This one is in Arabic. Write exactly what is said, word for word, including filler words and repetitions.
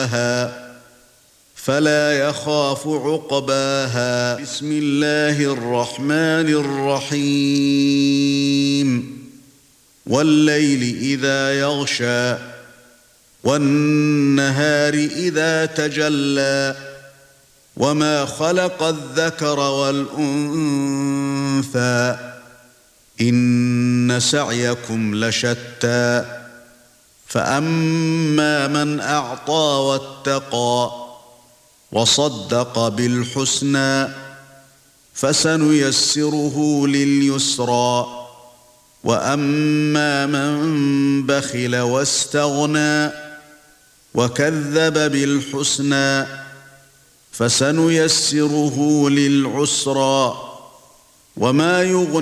فلا يخاف عقباها. بسم الله الرحمن الرحيم. والليل إذا يغشى والنهار إذا تجلى وما خلق الذكر والأنثى إن سعيكم لشتى فأما من أعطى واتقى وصدق بالحسنى فسنيسره لليسرى وأما من بخل واستغنى وكذب بالحسنى فسنيسره للعسرى وما يغني